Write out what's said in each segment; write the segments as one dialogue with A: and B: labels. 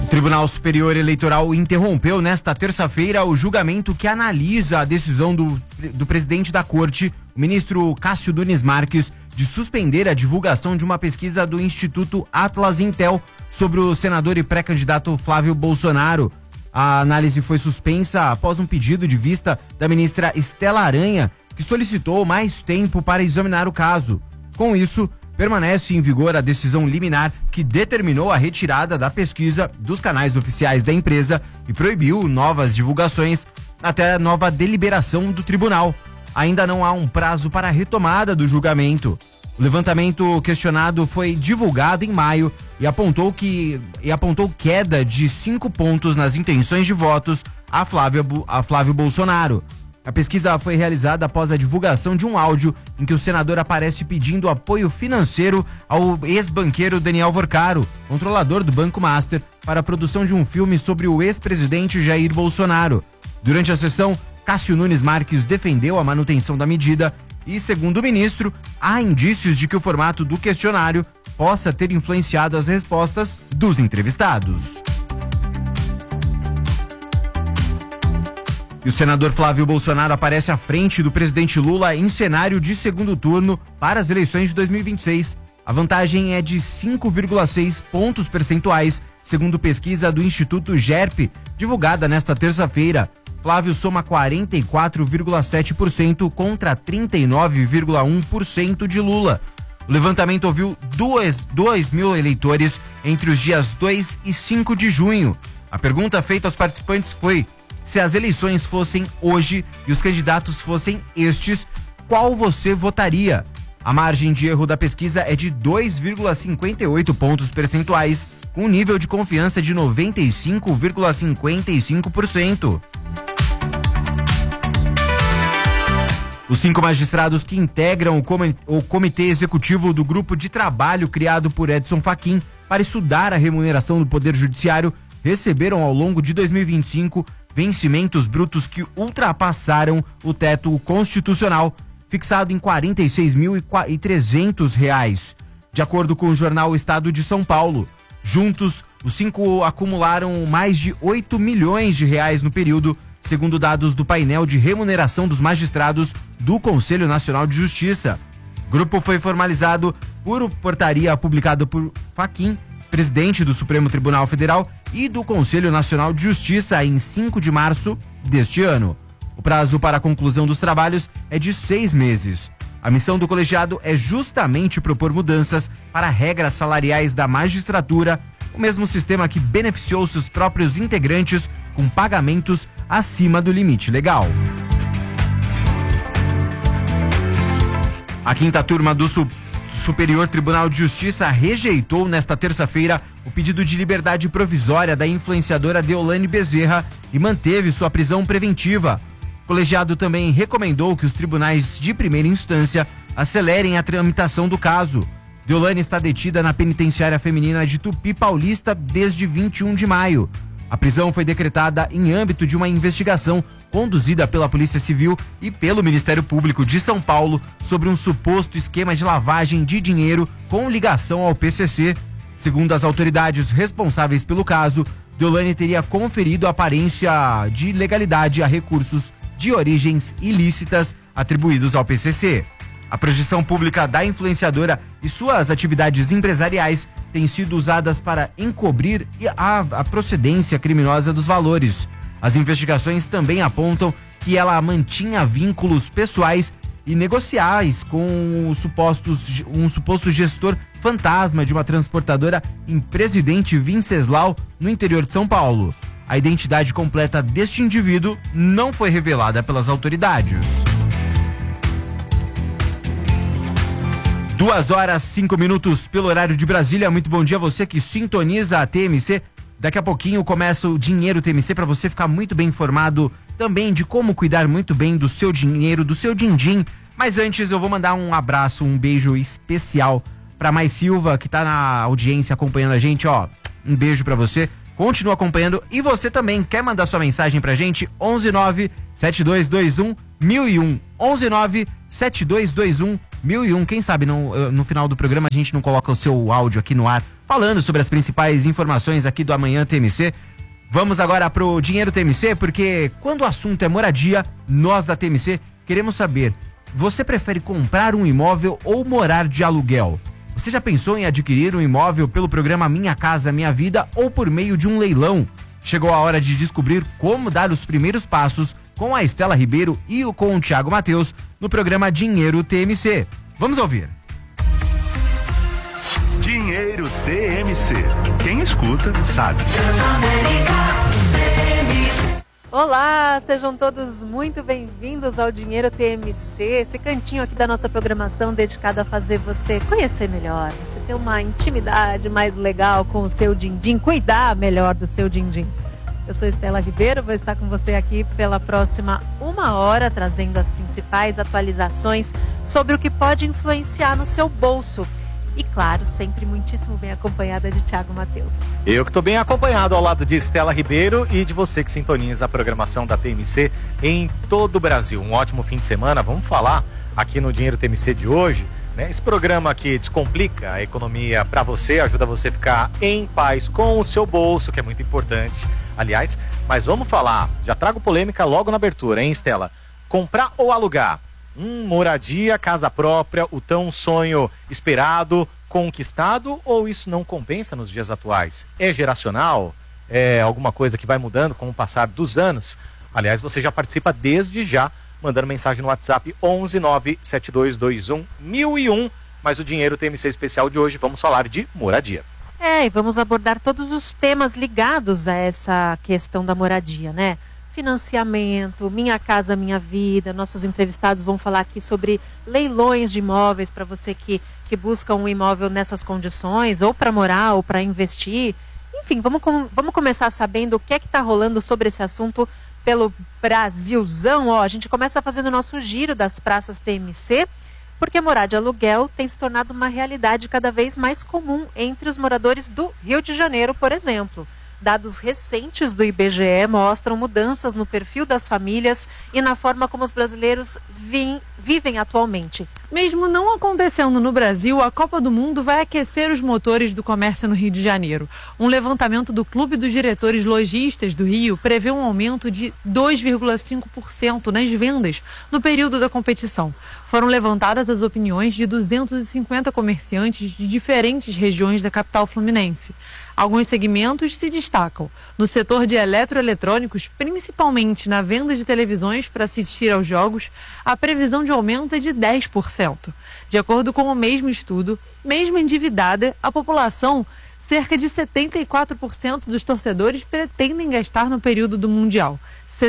A: Tribunal Superior Eleitoral interrompeu nesta terça-feira o julgamento que analisa a decisão do presidente da corte, o ministro Cássio Nunes Marques, de suspender a divulgação de uma pesquisa do Instituto Atlas Intel sobre o senador e pré-candidato Flávio Bolsonaro. A análise foi suspensa após um pedido de vista da ministra Estela Aranha, que solicitou mais tempo para examinar o caso. Com isso, permanece em vigor a decisão liminar que determinou a retirada da pesquisa dos canais oficiais da empresa e proibiu novas divulgações até a nova deliberação do tribunal. Ainda não há um prazo para a retomada do julgamento. O levantamento questionado foi divulgado em maio e apontou queda de 5 pontos nas intenções de votos a Flávio Bolsonaro. A pesquisa foi realizada após a divulgação de um áudio em que o senador aparece pedindo apoio financeiro ao ex-banqueiro Daniel Vorcaro, controlador do Banco Master, para a produção de um filme sobre o ex-presidente Jair Bolsonaro. Durante a sessão, Cássio Nunes Marques defendeu a manutenção da medida e, segundo o ministro, há indícios de que o formato do questionário possa ter influenciado as respostas dos entrevistados. E o senador Flávio Bolsonaro aparece à frente do presidente Lula em cenário de segundo turno para as eleições de 2026. A vantagem é de 5,6 pontos percentuais, segundo pesquisa do Instituto GERP, divulgada nesta terça-feira. Flávio soma 44,7% contra 39,1% de Lula. O levantamento ouviu 2 mil eleitores entre os dias 2 e 5 de junho. A pergunta feita aos participantes foi: se as eleições fossem hoje e os candidatos fossem estes, qual você votaria? A margem de erro da pesquisa é de 2,58 pontos percentuais, com um nível de confiança de 95,55%. Os 5 magistrados que integram o comitê executivo do grupo de trabalho criado por Edson Fachin para estudar a remuneração do Poder Judiciário receberam ao longo de 2025 vencimentos brutos que ultrapassaram o teto constitucional, fixado em R$ 46.300, de acordo com o jornal Estado de São Paulo. Juntos, os 5 acumularam mais de R$ 8 milhões no período, segundo dados do painel de remuneração dos magistrados do Conselho Nacional de Justiça. O grupo foi formalizado por portaria publicada por Fachin, presidente do Supremo Tribunal Federal, e do Conselho Nacional de Justiça em 5 de março deste ano. O prazo para a conclusão dos trabalhos é de 6 meses. A missão do colegiado é justamente propor mudanças para regras salariais da magistratura, o mesmo sistema que beneficiou seus próprios integrantes com pagamentos acima do limite legal. A 5ª turma do Superior Tribunal de Justiça rejeitou nesta terça-feira o pedido de liberdade provisória da influenciadora Deolane Bezerra e manteve sua prisão preventiva. O colegiado também recomendou que os tribunais de primeira instância acelerem a tramitação do caso. Deolane está detida na penitenciária feminina de Tupi Paulista desde 21 de maio. A prisão foi decretada em âmbito de uma investigação conduzida pela Polícia Civil e pelo Ministério Público de São Paulo sobre um suposto esquema de lavagem de dinheiro com ligação ao PCC. Segundo as autoridades responsáveis pelo caso, Deolane teria conferido aparência de legalidade a recursos de origens ilícitas atribuídos ao PCC. A projeção pública da influenciadora e suas atividades empresariais têm sido usadas para encobrir a procedência criminosa dos valores. As investigações também apontam que ela mantinha vínculos pessoais e negociais com um suposto gestor fantasma de uma transportadora em Presidente Venceslau, no interior de São Paulo. A identidade completa deste indivíduo não foi revelada pelas autoridades. 2h05 pelo horário de Brasília. Muito bom dia a você que sintoniza a TMC. Daqui a pouquinho começa o Dinheiro TMC para você ficar muito bem informado também de como cuidar muito bem do seu dinheiro, do seu din-din. Mas antes eu vou mandar um abraço, um beijo especial para Mais Silva, que tá na audiência acompanhando a gente, ó. Um beijo para você. Continua acompanhando e você também quer mandar sua mensagem pra gente? 119-7221-1001. 119-7221-1001. 1001. Quem sabe no final do programa a gente não coloca o seu áudio aqui no ar, falando sobre as principais informações aqui do Amanhã TMC. Vamos agora pro Dinheiro TMC, porque quando o assunto é moradia, nós da TMC queremos saber, você prefere comprar um imóvel ou morar de aluguel? Você já pensou em adquirir um imóvel pelo programa Minha Casa Minha Vida ou por meio de um leilão? Chegou a hora de descobrir como dar os primeiros passos com a Estela Ribeiro e com o Thiago Matheus no programa Dinheiro TMC. Vamos ouvir.
B: Dinheiro TMC. Quem escuta sabe.
C: Olá, sejam todos muito bem-vindos ao Dinheiro TMC, esse cantinho aqui da nossa programação dedicado a fazer você conhecer melhor, você ter uma intimidade mais legal com o seu din-din, cuidar melhor do seu din-din. Eu sou Estela Ribeiro, vou estar com você aqui pela próxima 1 hora, trazendo as principais atualizações sobre o que pode influenciar no seu bolso. E claro, sempre muitíssimo bem acompanhada de Thiago Matheus.
D: Eu que estou bem acompanhado ao lado de Estela Ribeiro e de você que sintoniza a programação da TMC em todo o Brasil. Um ótimo fim de semana. Vamos falar aqui no Dinheiro TMC de hoje, né? Esse programa que descomplica a economia para você, ajuda você a ficar em paz com o seu bolso, que é muito importante, aliás. Mas vamos falar, já trago polêmica logo na abertura, hein, Estela? Comprar ou alugar? Moradia, casa própria, o tão sonho esperado, conquistado, ou isso não compensa nos dias atuais? É geracional? É alguma coisa que vai mudando com o passar dos anos? Aliás, você já participa desde já, mandando mensagem no WhatsApp 11 97221 1001. Mas o Dinheiro TMC especial de hoje, vamos falar de moradia.
C: E vamos abordar todos os temas ligados a essa questão da moradia, né? Financiamento, Minha Casa Minha Vida. Nossos entrevistados vão falar aqui sobre leilões de imóveis para você que busca um imóvel nessas condições, ou para morar, ou para investir. Enfim, vamos começar sabendo o que é que está rolando sobre esse assunto pelo Brasilzão. A gente começa fazendo o nosso giro das praças TMC, porque morar de aluguel tem se tornado uma realidade cada vez mais comum entre os moradores do Rio de Janeiro, por exemplo. Dados recentes do IBGE mostram mudanças no perfil das famílias e na forma como os brasileiros vivem atualmente.
E: Mesmo não acontecendo no Brasil, a Copa do Mundo vai aquecer os motores do comércio no Rio de Janeiro. Um levantamento do Clube dos Diretores Lojistas do Rio prevê um aumento de 2,5% nas vendas no período da competição. Foram levantadas as opiniões de 250 comerciantes de diferentes regiões da capital fluminense. Alguns segmentos se destacam. No setor de eletroeletrônicos, principalmente na venda de televisões para assistir aos jogos, a previsão de aumento é de 10%. De acordo com o mesmo estudo, mesmo endividada, a população, cerca de 74% dos torcedores pretendem gastar no período do Mundial.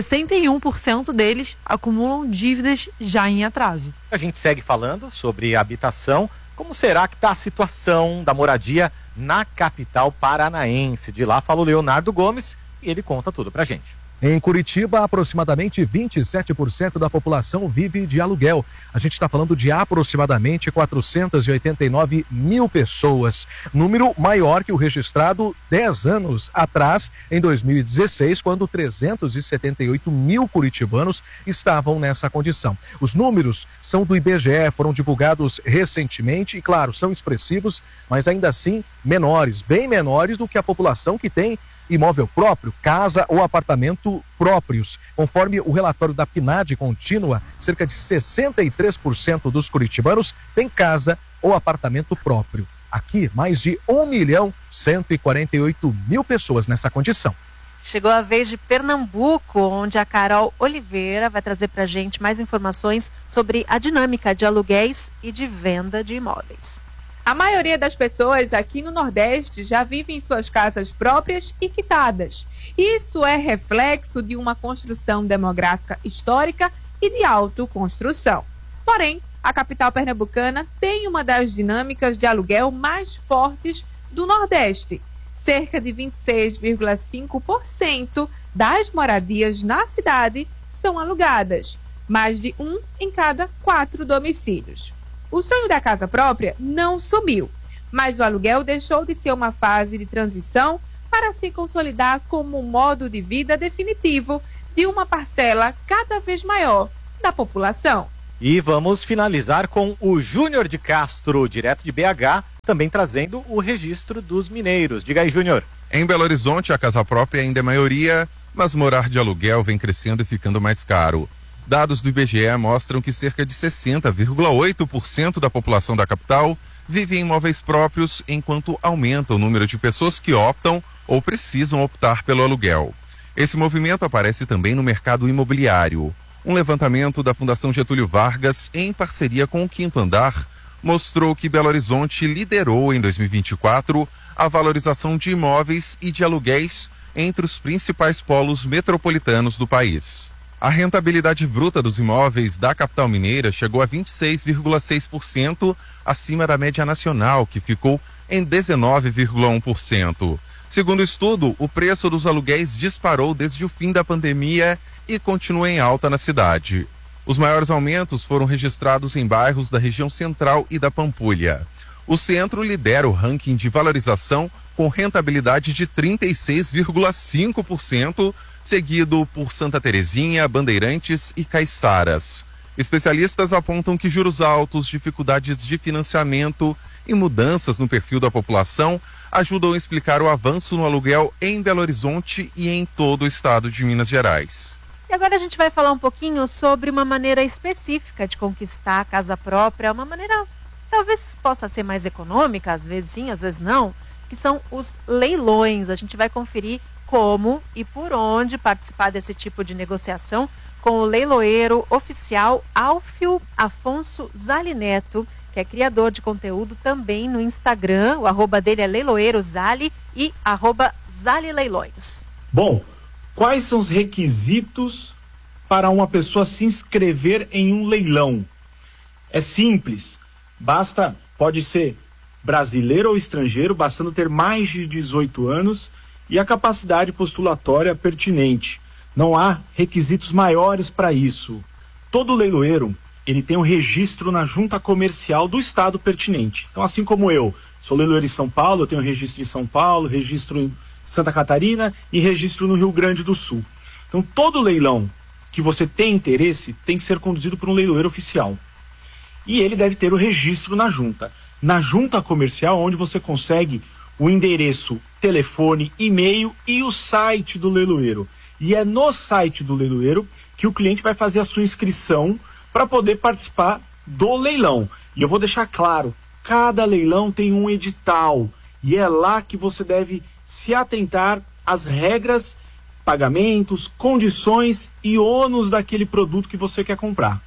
E: 61% deles acumulam dívidas já em atraso.
D: A gente segue falando sobre habitação. Como será que está a situação da moradia na capital paranaense? De lá fala o Leonardo Gomes e ele conta tudo pra gente.
F: Em Curitiba, aproximadamente 27% da população vive de aluguel. A gente está falando de aproximadamente 489 mil pessoas. Número maior que o registrado 10 anos atrás, em 2016, quando 378 mil curitibanos estavam nessa condição. Os números são do IBGE, foram divulgados recentemente e, claro, são expressivos, mas ainda assim menores, bem menores do que a população que tem imóvel próprio, casa ou apartamento próprios. Conforme o relatório da PNAD contínua, cerca de 63% dos curitibanos têm casa ou apartamento próprio. Aqui, mais de 1.148.000 pessoas nessa condição.
C: Chegou a vez de Pernambuco, onde a Carol Oliveira vai trazer pra gente mais informações sobre a dinâmica de aluguéis e de venda de imóveis.
G: A maioria das pessoas aqui no Nordeste já vive em suas casas próprias e quitadas. Isso é reflexo de uma construção demográfica histórica e de autoconstrução. Porém, a capital pernambucana tem uma das dinâmicas de aluguel mais fortes do Nordeste. Cerca de 26,5% das moradias na cidade são alugadas, mais de 1 em cada 4 domicílios. O sonho da casa própria não sumiu, mas o aluguel deixou de ser uma fase de transição para se consolidar como um modo de vida definitivo de uma parcela cada vez maior da população.
D: E vamos finalizar com o Júnior de Castro, direto de BH, também trazendo o registro dos mineiros. Diga aí, Júnior.
H: Em Belo Horizonte, a casa própria ainda é maioria, mas morar de aluguel vem crescendo e ficando mais caro. Dados do IBGE mostram que cerca de 60,8% da população da capital vive em imóveis próprios, enquanto aumenta o número de pessoas que optam ou precisam optar pelo aluguel. Esse movimento aparece também no mercado imobiliário. Um levantamento da Fundação Getúlio Vargas, em parceria com o Quinto Andar, mostrou que Belo Horizonte liderou em 2024 a valorização de imóveis e de aluguéis entre os principais polos metropolitanos do país. A rentabilidade bruta dos imóveis da capital mineira chegou a 26,6%, acima da média nacional, que ficou em 19,1%. Segundo o estudo, o preço dos aluguéis disparou desde o fim da pandemia e continua em alta na cidade. Os maiores aumentos foram registrados em bairros da região central e da Pampulha. O centro lidera o ranking de valorização com rentabilidade de 36,5%, seguido por Santa Terezinha, Bandeirantes e Caiçaras. Especialistas apontam que juros altos, dificuldades de financiamento e mudanças no perfil da população ajudam a explicar o avanço no aluguel em Belo Horizonte e em todo o estado de Minas Gerais.
C: E agora a gente vai falar um pouquinho sobre uma maneira específica de conquistar a casa própria, uma maneira talvez possa ser mais econômica, às vezes sim, às vezes não, que são os leilões. A gente vai conferir como e por onde participar desse tipo de negociação com o leiloeiro oficial Álfio Afonso Zali Neto, que é criador de conteúdo também no Instagram. O arroba dele é leiloeirozali e @zalileilões.
I: Bom, quais são os requisitos para uma pessoa se inscrever em um leilão? É simples, pode ser brasileiro ou estrangeiro, bastando ter mais de 18 anos e a capacidade postulatória pertinente. Não há requisitos maiores para isso. Todo leiloeiro, ele tem um registro na junta comercial do estado pertinente. Então, assim como eu sou leiloeiro em São Paulo, eu tenho registro em São Paulo, registro em Santa Catarina e registro no Rio Grande do Sul. Então, todo leilão que você tem interesse tem que ser conduzido por um leiloeiro oficial. E ele deve ter o registro na junta. Na junta comercial, onde você consegue o endereço, telefone, e-mail e o site do leiloeiro. E é no site do leiloeiro que o cliente vai fazer a sua inscrição para poder participar do leilão. E eu vou deixar claro, cada leilão tem um edital e é lá que você deve se atentar às regras, pagamentos, condições e ônus daquele produto que você quer comprar.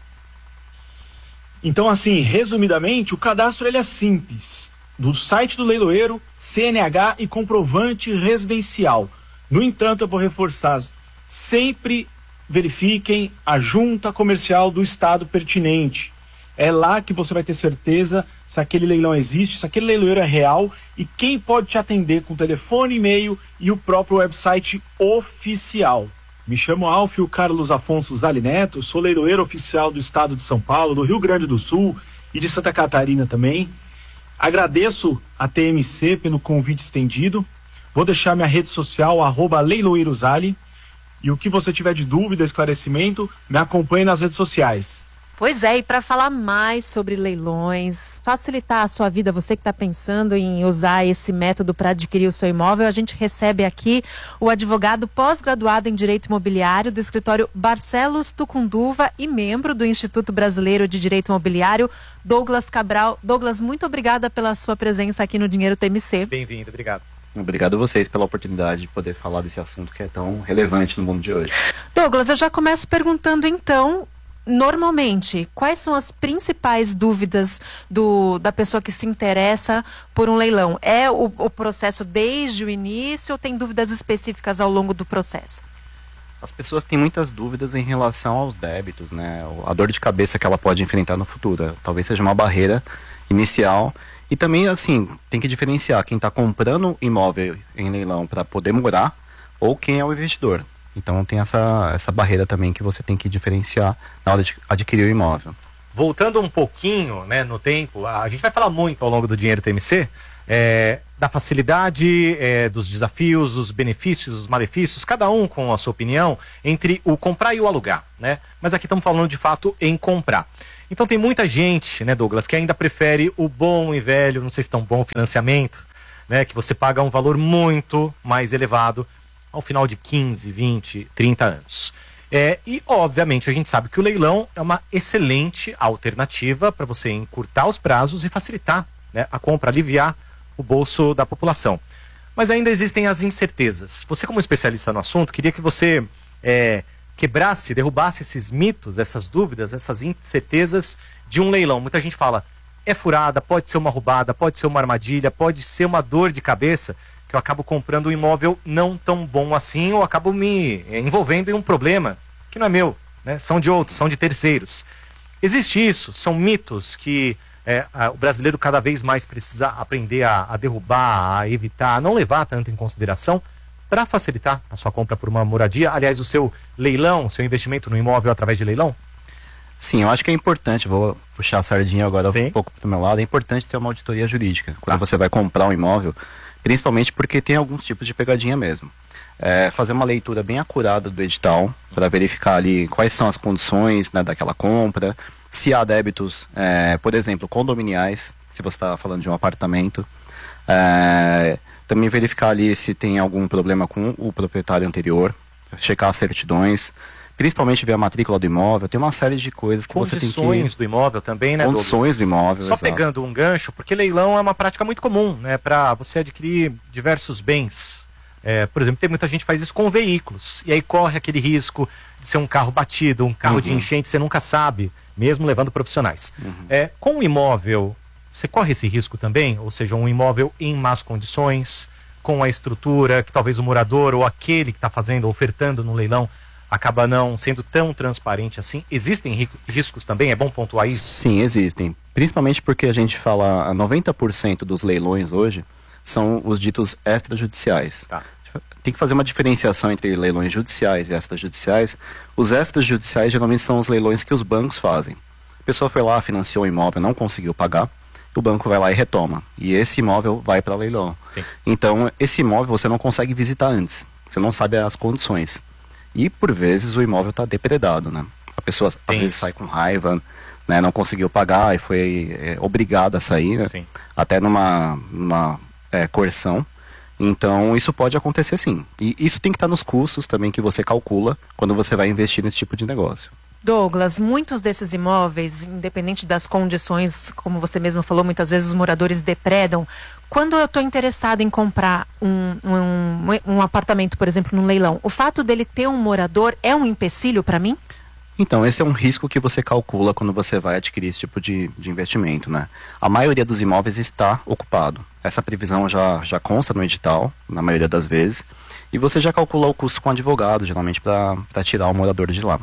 I: Então, assim, resumidamente, o cadastro ele é simples. Do site do leiloeiro, CNH e comprovante residencial. No entanto, eu vou reforçar, sempre verifiquem a junta comercial do estado pertinente. É lá que você vai ter certeza se aquele leilão existe, se aquele leiloeiro é real e quem pode te atender com telefone, e-mail e o próprio website oficial. Me chamo Álfio Carlos Afonso Zali Neto, sou leiloeiro oficial do estado de São Paulo, do Rio Grande do Sul e de Santa Catarina também. Agradeço a TMC pelo convite estendido. Vou deixar minha rede social, @leiloeirozali. E o que você tiver de dúvida, esclarecimento, me acompanhe nas redes sociais.
C: Pois é, e para falar mais sobre leilões, facilitar a sua vida, você que está pensando em usar esse método para adquirir o seu imóvel, a gente recebe aqui o advogado pós-graduado em Direito Imobiliário do escritório Barcelos Tucunduva e membro do Instituto Brasileiro de Direito Imobiliário, Douglas Cabral. Douglas, muito obrigada pela sua presença aqui no Dinheiro TMC.
D: Bem-vindo, obrigado.
J: Obrigado a vocês pela oportunidade de poder falar desse assunto que é tão relevante no mundo de hoje.
C: Douglas, eu já começo perguntando então, normalmente, quais são as principais dúvidas da pessoa que se interessa por um leilão? É o processo desde o início ou tem dúvidas específicas ao longo do processo?
J: As pessoas têm muitas dúvidas em relação aos débitos, né? A dor de cabeça que ela pode enfrentar no futuro. Talvez seja uma barreira inicial. E também, assim, tem que diferenciar quem está comprando imóvel em leilão para poder morar ou quem é o investidor. Então tem essa barreira também que você tem que diferenciar na hora de adquirir o imóvel.
D: Voltando um pouquinho, né, no tempo, a gente vai falar muito ao longo do Dinheiro TMC da facilidade, dos desafios, dos benefícios, dos malefícios, cada um com a sua opinião, entre o comprar e o alugar, né? Mas aqui estamos falando de fato em comprar. Então tem muita gente, né, Douglas, que ainda prefere o bom e velho, não sei se tão bom financiamento, né, que você paga um valor muito mais elevado ao final de 15, 20, 30 anos. E, obviamente, a gente sabe que o leilão é uma excelente alternativa para você encurtar os prazos e facilitar, né, a compra, aliviar o bolso da população. Mas ainda existem as incertezas. Você, como especialista no assunto, queria que você quebrasse, derrubasse esses mitos, essas dúvidas, essas incertezas de um leilão. Muita gente fala, é furada, pode ser uma roubada, pode ser uma armadilha, pode ser uma dor de cabeça, que eu acabo comprando um imóvel não tão bom assim, ou acabo me envolvendo em um problema que não é meu, né? São de outros, são de terceiros. Existe isso, são mitos que o brasileiro cada vez mais precisa aprender a derrubar, a evitar, a não levar tanto em consideração para facilitar a sua compra por uma moradia. Aliás, o seu leilão, seu investimento no imóvel através de leilão?
J: Sim, eu acho que é importante, vou puxar a sardinha agora um pouco para o meu lado, é importante ter uma auditoria jurídica quando você vai comprar um imóvel, principalmente porque tem alguns tipos de pegadinha mesmo. Fazer uma leitura bem acurada do edital para verificar ali quais são as condições, né, daquela compra, se há débitos, por exemplo, condominiais, se você está falando de um apartamento, também verificar ali se tem algum problema com o proprietário anterior, checar as certidões, principalmente ver a matrícula do imóvel, tem uma série de coisas que você tem que...
D: Condições do imóvel também, né,
J: Condições
D: Douglas?
J: do imóvel,
D: Só
J: exato.
D: pegando um gancho, porque leilão é uma prática muito comum, né, para você adquirir diversos bens. Por exemplo, tem muita gente que faz isso com veículos, e aí corre aquele risco de ser um carro batido, um carro de enchente, você nunca sabe, mesmo levando profissionais. Com o imóvel, você corre esse risco também? Ou seja, um imóvel em más condições, com a estrutura que talvez o morador ou aquele que está fazendo, ofertando no leilão, acaba não sendo tão transparente assim. Existem riscos também? É bom pontuar isso?
J: Sim, existem. Principalmente porque a gente fala, 90% dos leilões hoje são os ditos extrajudiciais.
D: Tá.
J: Tem que fazer uma diferenciação entre leilões judiciais e extrajudiciais. Os extrajudiciais geralmente são os leilões que os bancos fazem. A pessoa foi lá, financiou o imóvel, não conseguiu pagar, o banco vai lá e retoma. E esse imóvel vai para leilão.
D: Sim.
J: Então, esse imóvel você não consegue visitar antes. Você não sabe as condições. E, por vezes, o imóvel está depredado, né? A pessoa, às vezes, sai com raiva, né? Não conseguiu pagar e foi obrigada a sair, né?
D: Sim.
J: Até numa coerção. Então, isso pode acontecer sim. E isso tem que estar nos custos também que você calcula quando você vai investir nesse tipo de negócio.
C: Douglas, muitos desses imóveis, independente das condições, como você mesmo falou, muitas vezes os moradores depredam. Quando eu estou interessado em comprar um apartamento, por exemplo, num leilão, o fato dele ter um morador é um empecilho para mim?
J: Então, esse é um risco que você calcula quando você vai adquirir esse tipo de investimento, né? A maioria dos imóveis está ocupado. Essa previsão já consta no edital, na maioria das vezes, e você já calcula o custo com o advogado, geralmente para tirar o morador de lá.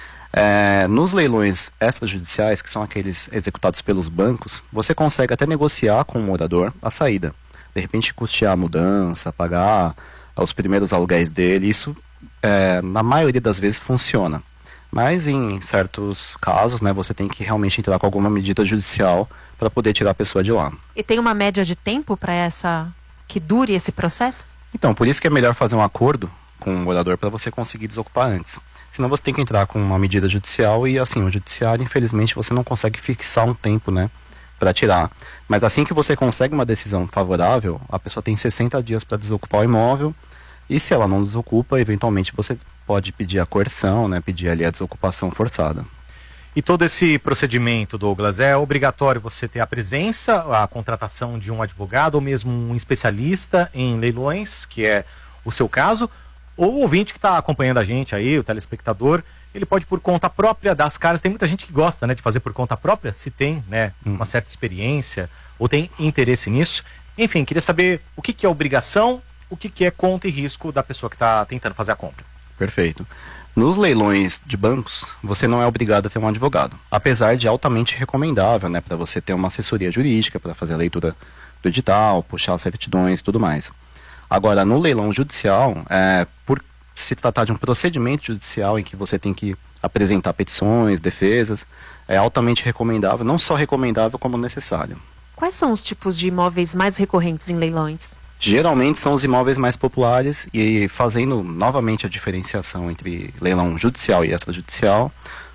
J: Nos leilões extrajudiciais, que são aqueles executados pelos bancos, você consegue até negociar com o morador a saída. De repente, custear a mudança, pagar os primeiros aluguéis dele, isso, na maioria das vezes, funciona. Mas em certos casos, né, você tem que realmente entrar com alguma medida judicial para poder tirar a pessoa de lá.
C: E tem uma média de tempo para que dure esse processo?
J: Então, por isso que é melhor fazer um acordo com o morador para você conseguir desocupar antes. Senão você tem que entrar com uma medida judicial e, assim, o judiciário, infelizmente, você não consegue fixar um tempo, né, para tirar. Mas assim que você consegue uma decisão favorável, a pessoa tem 60 dias para desocupar o imóvel. E se ela não desocupa, eventualmente você pode pedir a coerção, né, pedir ali a desocupação forçada.
D: E todo esse procedimento, Douglas, é obrigatório você ter a presença, a contratação de um advogado ou mesmo um especialista em leilões, que é o seu caso, ou o ouvinte que está acompanhando a gente aí, o telespectador, ele pode por conta própria dar as caras. Tem muita gente que gosta, né, de fazer por conta própria, se tem, né, uma certa experiência ou tem interesse nisso. Enfim, queria saber o que é obrigação, o que é conta e risco da pessoa que está tentando fazer a compra.
J: Perfeito. Nos leilões de bancos, você não é obrigado a ter um advogado, apesar de altamente recomendável, né, para você ter uma assessoria jurídica, para fazer a leitura do edital, puxar as certidões e tudo mais. Agora, no leilão judicial, por se tratar de um procedimento judicial em que você tem que apresentar petições, defesas, é altamente recomendável, não só recomendável como necessário.
C: Quais são os tipos de imóveis mais recorrentes em leilões?
J: Geralmente são os imóveis mais populares, e fazendo novamente a diferenciação entre leilão judicial e extrajudicial,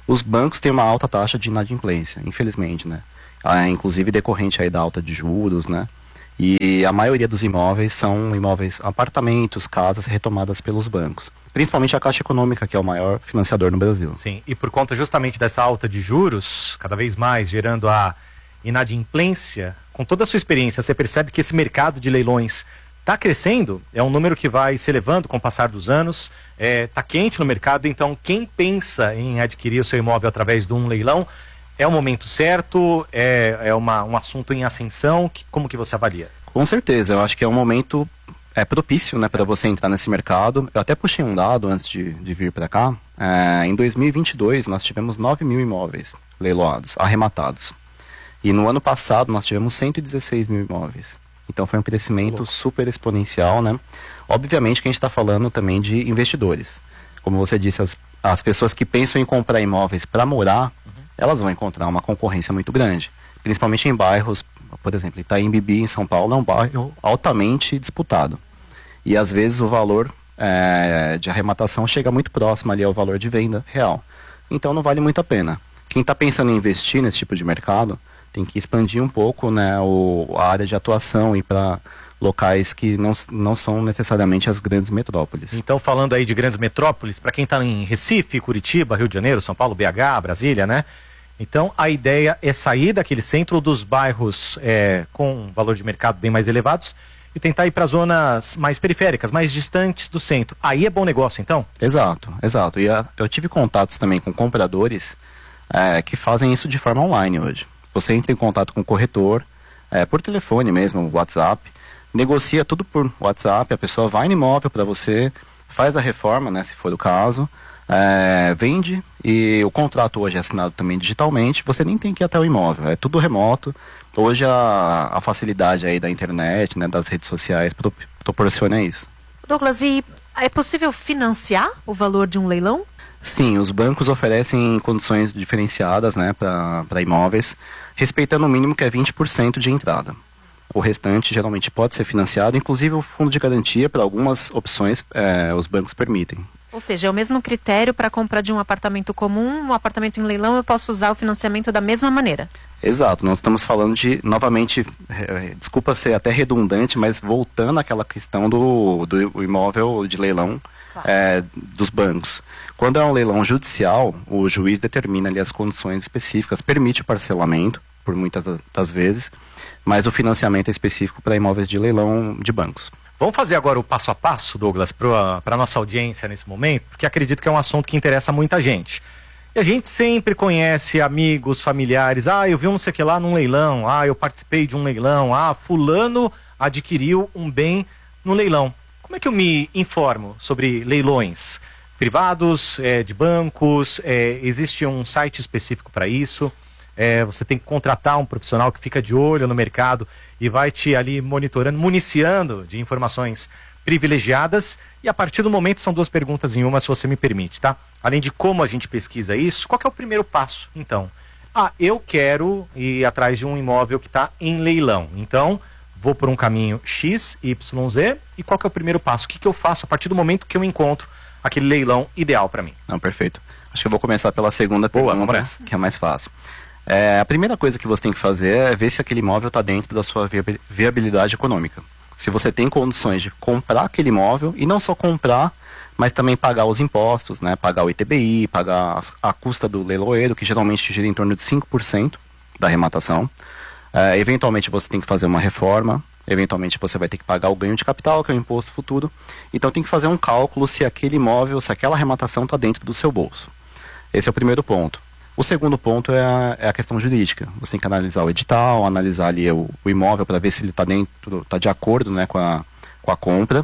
J: Os bancos têm uma alta taxa de inadimplência, infelizmente, né? Inclusive decorrente aí da alta de juros, né? E a maioria dos imóveis são imóveis, apartamentos, casas retomadas pelos bancos. Principalmente a Caixa Econômica, que é o maior financiador no Brasil.
D: Sim, e por conta justamente dessa alta de juros, cada vez mais gerando a inadimplência, com toda a sua experiência, você percebe que esse mercado de leilões está crescendo? É um número que vai se elevando com o passar dos anos, está quente no mercado, então quem pensa em adquirir o seu imóvel através de um leilão, é o momento certo? É um assunto em ascensão? Como que você avalia?
J: Com certeza, eu acho que é um momento propício, né, para você entrar nesse mercado. Eu até puxei um dado antes de vir para cá. Em 2022, nós tivemos 9 mil imóveis leiloados, arrematados. E no ano passado, nós tivemos 116 mil imóveis. Então foi um crescimento super exponencial, né? Obviamente que a gente está falando também de investidores. Como você disse, as pessoas que pensam em comprar imóveis para morar, elas vão encontrar uma concorrência muito grande. Principalmente em bairros, por exemplo, Itaim Bibi, em São Paulo, é um bairro altamente disputado. E às vezes o valor de arrematação chega muito próximo ali ao valor de venda real. Então não vale muito a pena. Quem está pensando em investir nesse tipo de mercado tem que expandir um pouco, né, a área de atuação e para locais que não são necessariamente as grandes metrópoles.
D: Então, falando aí de grandes metrópoles, para quem está em Recife, Curitiba, Rio de Janeiro, São Paulo, BH, Brasília, né? Então, a ideia é sair daquele centro dos bairros com valor de mercado bem mais elevados e tentar ir para zonas mais periféricas, mais distantes do centro. Aí é bom negócio, então?
J: Exato, exato. E eu tive contatos também com compradores que fazem isso de forma online hoje. Você entra em contato com o corretor, por telefone mesmo, WhatsApp, negocia tudo por WhatsApp, a pessoa vai no imóvel para você, faz a reforma, né, se for o caso, vende, e o contrato hoje é assinado também digitalmente, você nem tem que ir até o imóvel, é tudo remoto. Hoje a facilidade aí da internet, né, das redes sociais proporciona isso.
C: Douglas, e é possível financiar o valor de um leilão?
J: Sim, os bancos oferecem condições diferenciadas, né, para imóveis, respeitando o mínimo que é 20% de entrada. O restante geralmente pode ser financiado, inclusive o fundo de garantia para algumas opções os bancos permitem.
C: Ou seja, é o mesmo critério para comprar de um apartamento comum, um apartamento em leilão, eu posso usar o financiamento da mesma maneira?
J: Exato, nós estamos falando de, novamente, desculpa ser até redundante, mas voltando àquela questão do imóvel de leilão dos bancos. Quando é um leilão judicial, o juiz determina ali as condições específicas, permite o parcelamento, por muitas das vezes, mas o financiamento é específico para imóveis de leilão de bancos.
D: Vamos fazer agora o passo a passo, Douglas, para a nossa audiência nesse momento, porque acredito que é um assunto que interessa muita gente. E a gente sempre conhece amigos, familiares, eu vi não sei o que lá num leilão, eu participei de um leilão, fulano adquiriu um bem no leilão. Como é que eu me informo sobre leilões privados, de bancos? Existe um site específico para isso? Você tem que contratar um profissional que fica de olho no mercado e vai te ali monitorando, municiando de informações privilegiadas. E a partir do momento, são duas perguntas em uma, se você me permite, tá? Além de como a gente pesquisa isso, qual que é o primeiro passo, então? Eu quero ir atrás de um imóvel que está em leilão. Então, vou por um caminho X, Y, Z. E qual que é o primeiro passo? O que eu faço a partir do momento que eu encontro aquele leilão ideal para mim?
J: Não, perfeito. Acho que eu vou começar pela segunda pergunta, que é mais fácil. A primeira coisa que você tem que fazer é ver se aquele imóvel está dentro da sua viabilidade econômica. Se você tem condições de comprar aquele imóvel, e não só comprar, mas também pagar os impostos, né? Pagar o ITBI, pagar a custa do leiloeiro, que geralmente gira em torno de 5% da arrematação. Eventualmente você tem que fazer uma reforma, eventualmente você vai ter que pagar o ganho de capital, que é o imposto futuro. Então tem que fazer um cálculo se aquele imóvel, se aquela arrematação está dentro do seu bolso. Esse é o primeiro ponto. O segundo ponto é a questão jurídica. Você tem que analisar o edital, analisar ali o imóvel para ver se ele está de acordo, né, com a compra.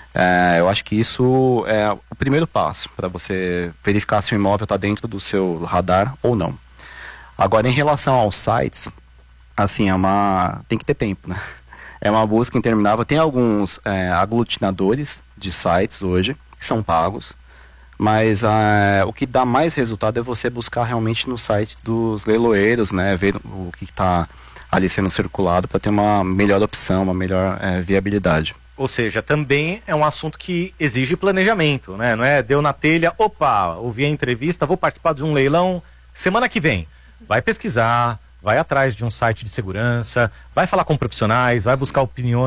J: Eu acho que isso é o primeiro passo para você verificar se o imóvel está dentro do seu radar ou não. Agora, em relação aos sites, assim, tem que ter tempo, né? É uma busca interminável. Tem alguns aglutinadores de sites hoje que são pagos. Mas o que dá mais resultado é você buscar realmente no site dos leiloeiros, né, ver o que está ali sendo circulado para ter uma melhor opção, uma melhor viabilidade.
D: Ou seja, também é um assunto que exige planejamento, né? Não é deu na telha, opa, ouvi a entrevista, vou participar de um leilão semana que vem. Vai pesquisar, vai atrás de um site de segurança, vai falar com profissionais, vai buscar opiniões